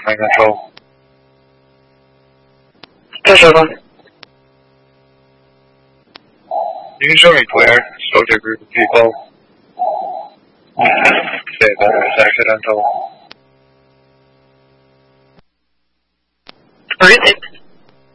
control. Press over. You can show me where. Spoke to a group of people. Say that it was accidental.